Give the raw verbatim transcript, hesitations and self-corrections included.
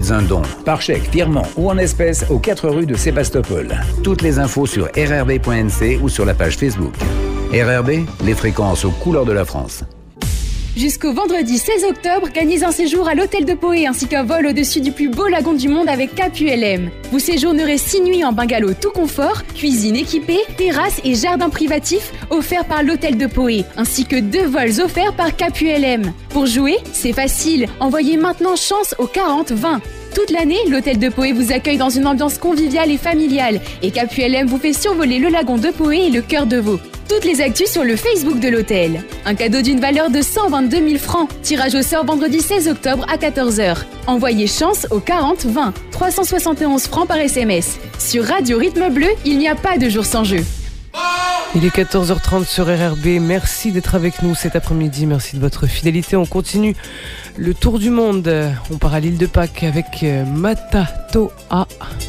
Faites un don, par chèque, virement ou en espèces aux quatre rues de Sébastopol. Toutes les infos sur r r b point n c ou sur la page Facebook. R R B, les fréquences aux couleurs de la France. Jusqu'au vendredi seize octobre, gagnez un séjour à l'hôtel de Poé ainsi qu'un vol au-dessus du plus beau lagon du monde avec Cap U L M. Vous séjournerez six nuits en bungalow tout confort, cuisine équipée, terrasse et jardin privatif offerts par l'hôtel de Poé, ainsi que deux vols offerts par Cap U L M. Pour jouer, c'est facile, envoyez maintenant chance au quarante vingt. Toute l'année, l'hôtel de Poé vous accueille dans une ambiance conviviale et familiale et Cap U L M vous fait survoler le lagon de Poé et le cœur de Veau. Toutes les actus sur le Facebook de l'hôtel. Un cadeau d'une valeur de cent vingt-deux mille francs. Tirage au sort vendredi seize octobre à quatorze heures. Envoyez chance au quarante vingt. trois cent soixante et onze francs par S M S. Sur Radio Rythme Bleu, il n'y a pas de jour sans jeu. Il est quatorze heures trente sur R R B. Merci d'être avec nous cet après-midi. Merci de votre fidélité. On continue le tour du monde. On part à l'île de Pâques avec Matatoa.